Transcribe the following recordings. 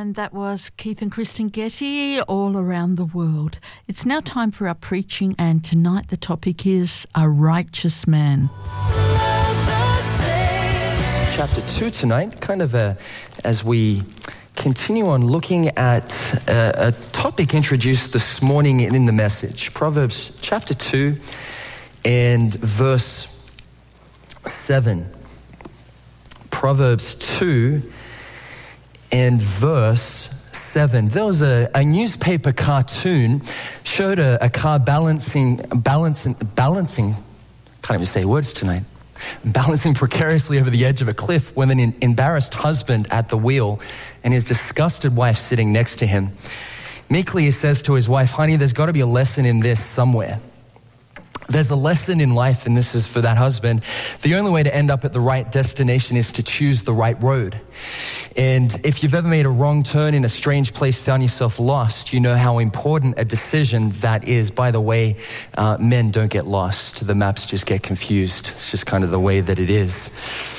And that was Keith and Kristen Getty, All Around the World. It's now time for our preaching, and tonight the topic is A Righteous Man. Chapter 2 tonight, as we continue on looking at a topic introduced this morning in the message. Proverbs chapter 2 and verse 7. Proverbs 2 and verse 7. There was a newspaper cartoon, showed a car balancing, can't even say words tonight, balancing precariously over the edge of a cliff with an embarrassed husband at the wheel and his disgusted wife sitting next to him. Meekly he says to his wife, "Honey, there's got to be a lesson in this somewhere." There's a lesson in life, and this is for that husband. The only way to end up at the right destination is to choose the right road. And if you've ever made a wrong turn in a strange place, found yourself lost, you know how important a decision that is. By the way, men don't get lost. The maps just get confused. It's just kind of the way that it is.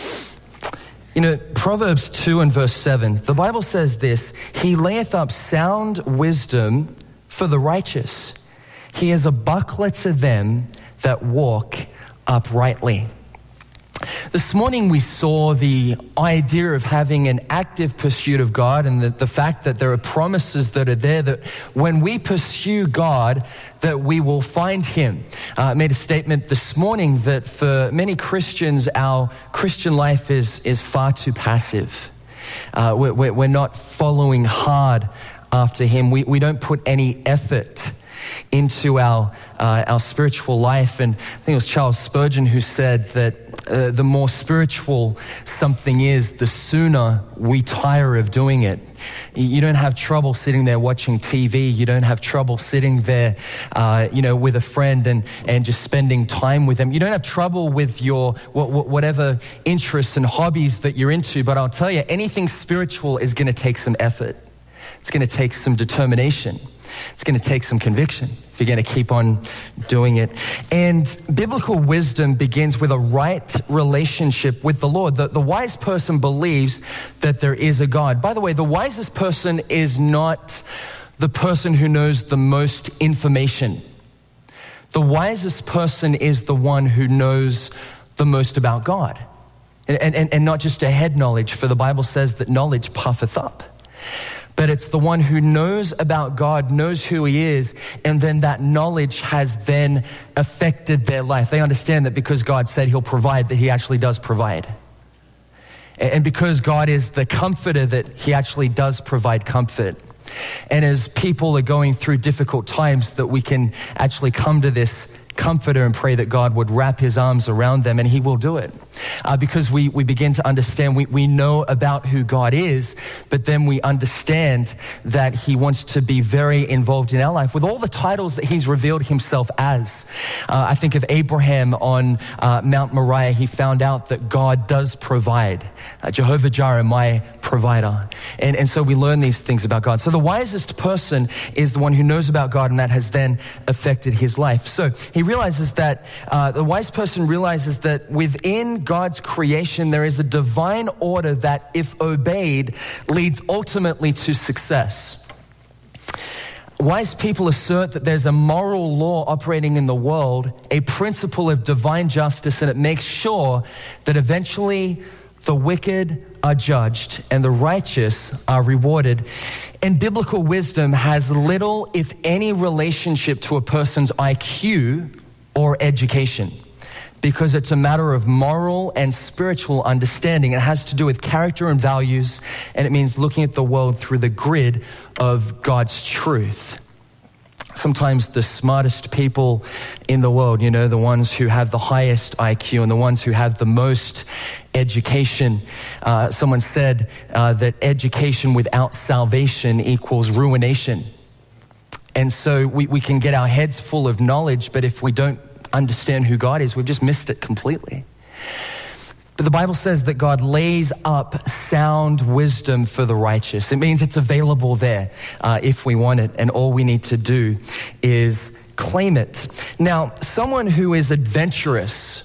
You know, Proverbs 2 and verse 7, the Bible says this: "He layeth up sound wisdom for the righteous. He is a buckler to them that walk uprightly." This morning we saw the idea of having an active pursuit of God, and the fact that there are promises that are there that when we pursue God, that we will find Him. I made a statement this morning that for many Christians, our Christian life is far too passive. We're not following hard after Him. We don't put any effort into our spiritual life. And I think it was Charles Spurgeon who said that the more spiritual something is, the sooner we tire of doing it. You don't have trouble sitting there watching TV. You don't have trouble sitting there, with a friend and just spending time with them. You don't have trouble with your whatever interests and hobbies that you're into. But I'll tell you, anything spiritual is going to take some effort. It's going to take some determination. It's going to take some conviction if you're going to keep on doing it. And biblical wisdom begins with a right relationship with the Lord. The wise person believes that there is a God. By the way, the wisest person is not the person who knows the most information. The wisest person is the one who knows the most about God. And not just a head knowledge, for the Bible says that knowledge puffeth up. But it's the one who knows about God, knows who He is, and then that knowledge has then affected their life. They understand that because God said He'll provide, that He actually does provide. And because God is the comforter, that He actually does provide comfort. And as people are going through difficult times, that we can actually come to this comforter and pray that God would wrap His arms around them, and He will do it. Because we begin to understand, we know about who God is, but then we understand that He wants to be very involved in our life with all the titles that He's revealed Himself as. I think of Abraham on Mount Moriah. He found out that God does provide. Jehovah Jireh, my provider. And so we learn these things about God. So the wisest person is the one who knows about God, and that has then affected his life. So he realizes that, the wise person realizes that within God's creation, there is a divine order that, if obeyed, leads ultimately to success. Wise people assert that there's a moral law operating in the world, a principle of divine justice, and it makes sure that eventually the wicked are judged and the righteous are rewarded. And biblical wisdom has little, if any, relationship to a person's IQ or education, because it's a matter of moral and spiritual understanding. It has to do with character and values, and it means looking at the world through the grid of God's truth. Sometimes the smartest people in the world, the ones who have the highest IQ and the ones who have the most education. Someone said that education without salvation equals ruination. And so we can get our heads full of knowledge, but if we don't understand who God is, we've just missed it completely. But the Bible says that God lays up sound wisdom for the righteous. It means it's available there if we want it, and all we need to do is claim it. Now, someone who is adventurous,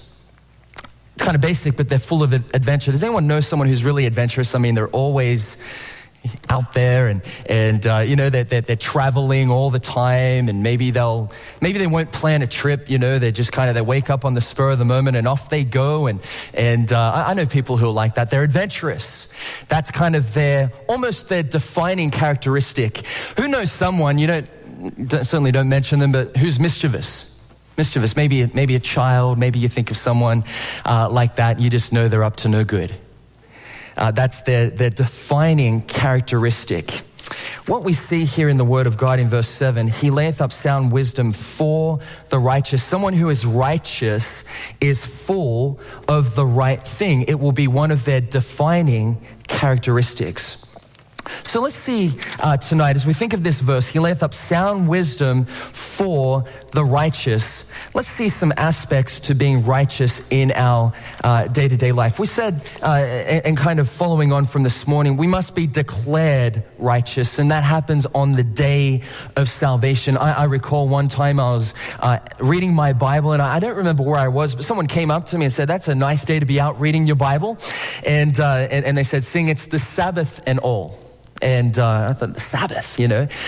it's kind of basic, but they're full of adventure. Does anyone know someone who's really adventurous? I mean, they're always, out there, and they're traveling all the time, and maybe they won't plan a trip. They're just they wake up on the spur of the moment and off they go. And I know people who are like that. They're adventurous. That's almost their defining characteristic. Who knows someone, certainly don't mention them, but who's mischievous? Maybe a child. Maybe you think of someone like that. You just know they're up to no good. That's their defining characteristic. What we see here in the Word of God in verse 7, he layeth up sound wisdom for the righteous. Someone who is righteous is full of the right thing. It will be one of their defining characteristics. So let's see tonight, as we think of this verse, he layeth up sound wisdom for the righteous. Let's see some aspects to being righteous in our day-to-day life. We said, and following on from this morning, we must be declared righteous, and that happens on the day of salvation. I recall one time I was reading my Bible, and I don't remember where I was, but someone came up to me and said, "That's a nice day to be out reading your Bible." And they said, "Sing, it's the Sabbath and all." And I thought, the Sabbath,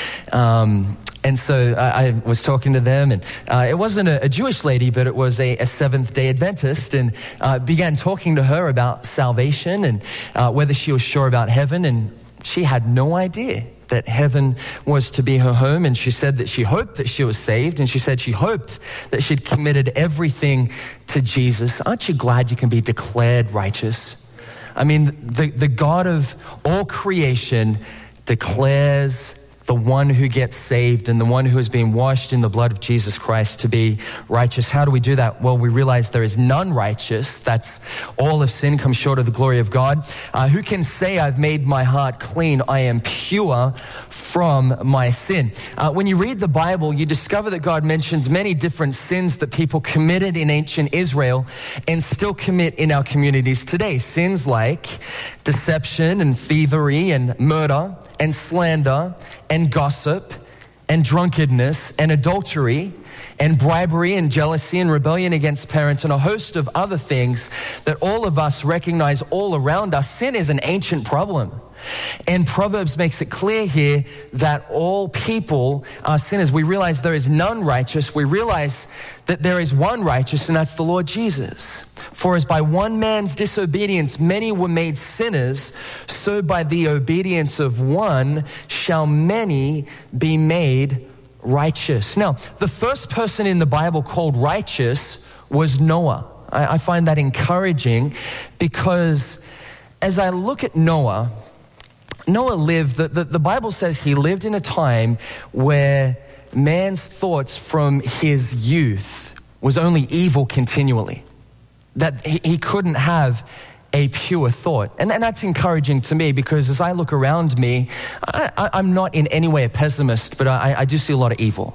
And so I was talking to them, and it wasn't a Jewish lady, but it was a Seventh-day Adventist, and began talking to her about salvation and whether she was sure about heaven, and she had no idea that heaven was to be her home. And she said that she hoped that she was saved, and she said she hoped that she'd committed everything to Jesus. Aren't you glad you can be declared righteous? I mean, the God of all creation declares the one who gets saved and the one who has been washed in the blood of Jesus Christ to be righteous. How do we do that? Well, we realize there is none righteous. That's all of sin, come short of the glory of God. Who can say, "I've made my heart clean, I am pure from my sin"? When you read the Bible, you discover that God mentions many different sins that people committed in ancient Israel and still commit in our communities today. Sins like deception and thievery and murder and slander and gossip and drunkenness and adultery and bribery and jealousy and rebellion against parents, and a host of other things that all of us recognize all around us. Sin is an ancient problem. And Proverbs makes it clear here that all people are sinners. We realize there is none righteous. We realize that there is one righteous, and that's the Lord Jesus. For as by one man's disobedience many were made sinners, so by the obedience of one shall many be made righteous. Now, the first person in the Bible called righteous was Noah. I find that encouraging because as I look at Noah lived, the Bible says he lived in a time where man's thoughts from his youth was only evil continually. That he couldn't have a pure thought. And that's encouraging to me because as I look around me, I'm not in any way a pessimist, but I do see a lot of evil.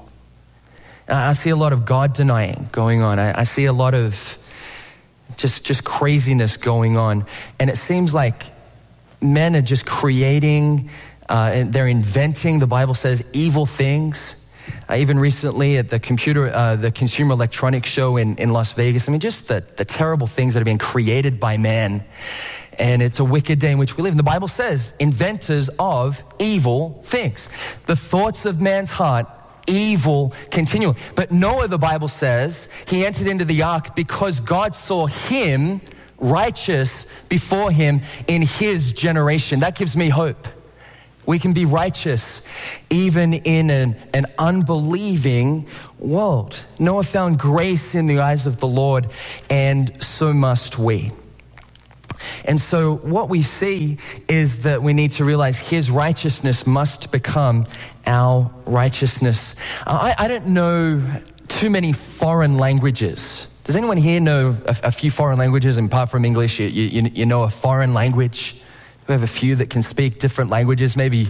I see a lot of God denying going on. I see a lot of just craziness going on. And it seems like men are just creating, and they're inventing, the Bible says, evil things. Even recently at the Consumer Electronics Show in Las Vegas, I mean, just the terrible things that are being created by man. And it's a wicked day in which we live. And the Bible says, inventors of evil things. The thoughts of man's heart, evil continually. But Noah, the Bible says, he entered into the ark because God saw him righteous before him in his generation. That gives me hope. We can be righteous even in an unbelieving world. Noah found grace in the eyes of the Lord, and so must we. And so what we see is that we need to realize his righteousness must become our righteousness. I don't know too many foreign languages. Does anyone here know a few foreign languages? And apart from English, you know a foreign language? We have a few that can speak different languages, maybe.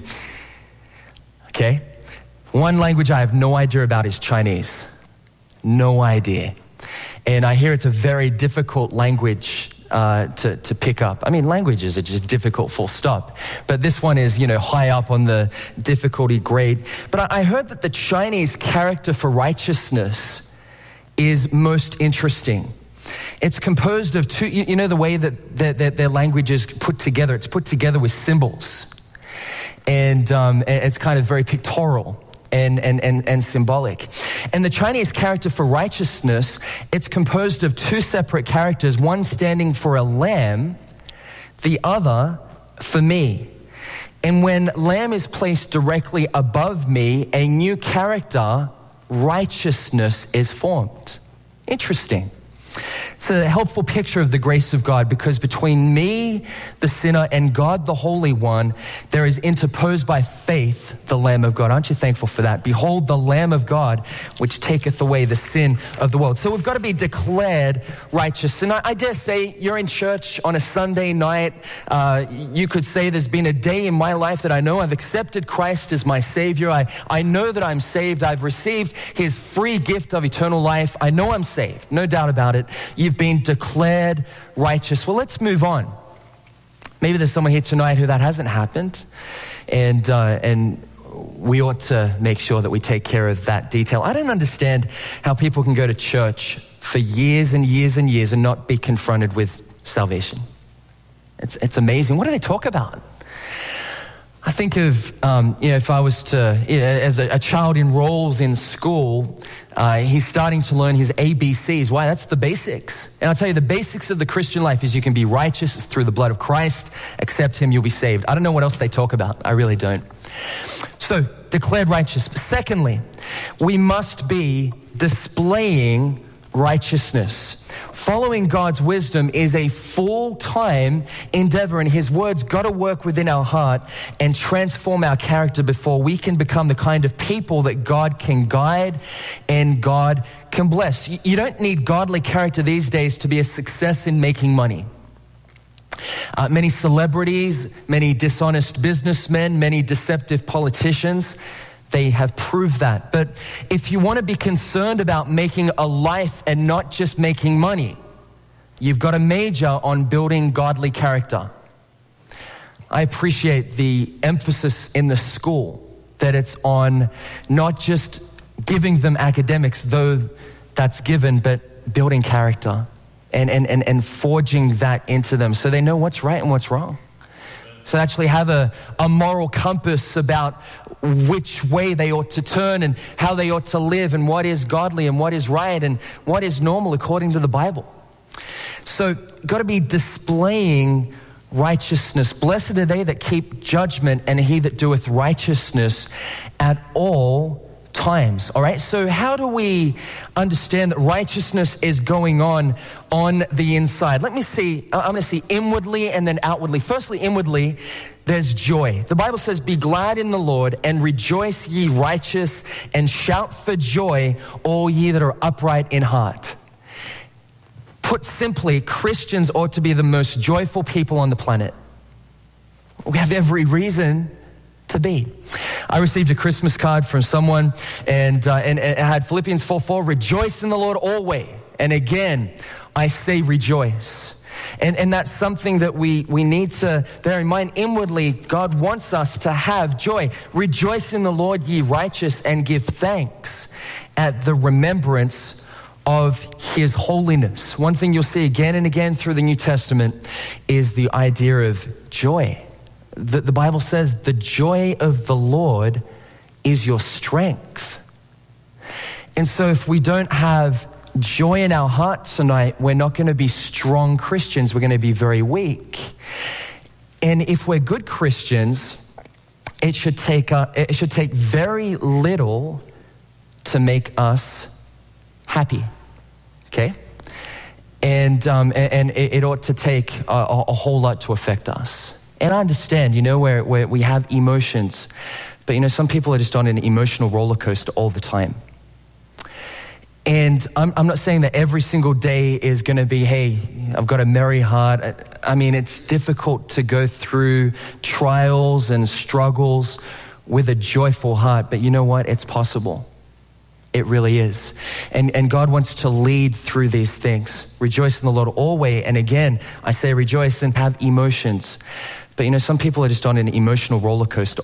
Okay. One language I have no idea about is Chinese. No idea. And I hear it's a very difficult language to pick up. I mean, languages are just difficult, full stop. But this one is, high up on the difficulty grade. But I heard that the Chinese character for righteousness is most interesting. It's composed of two, the way that their language is put together. It's put together with symbols. And it's kind of very pictorial and symbolic. And the Chinese character for righteousness, it's composed of two separate characters, one standing for a lamb, the other for me. And when lamb is placed directly above me, a new character, righteousness, is formed. Interesting. It's a helpful picture of the grace of God, because between me, the sinner, and God, the Holy One, there is interposed by faith the Lamb of God. Aren't you thankful for that? Behold the Lamb of God, which taketh away the sin of the world. So we've got to be declared righteous. And I dare say you're in church on a Sunday night. You could say there's been a day in my life that I know I've accepted Christ as my Savior. I know that I'm saved. I've received His free gift of eternal life. I know I'm saved, no doubt about it. You've been declared righteous. Well, let's move on. Maybe there's someone here tonight who that hasn't happened, and we ought to make sure that we take care of that detail. I don't understand how people can go to church for years and years and years and not be confronted with salvation. It's amazing. What do they talk about? I think of, if I was to, as a child enrolls in school, he's starting to learn his ABCs. Why? That's the basics. And I'll tell you, the basics of the Christian life is you can be righteous. It's through the blood of Christ. Accept Him, you'll be saved. I don't know what else they talk about. I really don't. So, declared righteous. Secondly, we must be displaying righteousness. Following God's wisdom is a full-time endeavor, and His word's got to work within our heart and transform our character before we can become the kind of people that God can guide and God can bless. You don't need godly character these days to be a success in making money. Many celebrities, many dishonest businessmen, many deceptive politicians, they have proved that. But if you want to be concerned about making a life and not just making money, you've got to major on building godly character. I appreciate the emphasis in the school that it's on not just giving them academics, though that's given, but building character and forging that into them so they know what's right and what's wrong. So they actually have a moral compass about which way they ought to turn and how they ought to live and what is godly and what is right and what is normal according to the Bible. So got to be displaying righteousness. Blessed are they that keep judgment, and he that doeth righteousness at all times. All right, so how do we understand that righteousness is going on the inside? Let me see, I'm going to see inwardly and then outwardly. Firstly, inwardly, there's joy. The Bible says, be glad in the Lord and rejoice ye righteous, and shout for joy, all ye that are upright in heart. Put simply, Christians ought to be the most joyful people on the planet. We have every reason to be. I received a Christmas card from someone, and it had Philippians 4:4, rejoice in the Lord always. And again, I say rejoice. And that's something that we need to bear in mind. Inwardly, God wants us to have joy. Rejoice in the Lord, ye righteous, and give thanks at the remembrance of his holiness. One thing you'll see again and again through the New Testament is the idea of joy. The Bible says the joy of the Lord is your strength. And so if we don't have joy in our heart tonight, we're not going to be strong Christians. We're going to be very weak. And if we're good Christians, it should take very little to make us happy. Okay? And it ought to take a whole lot to affect us. And I understand, where we have emotions, but some people are just on an emotional roller coaster all the time. And I'm not saying that every single day is going to be, hey, I've got a merry heart. I mean, it's difficult to go through trials and struggles with a joyful heart, but you know what? It's possible. It really is. And God wants to lead through these things. Rejoice in the Lord always. And again, I say rejoice and have emotions. But some people are just on an emotional roller coaster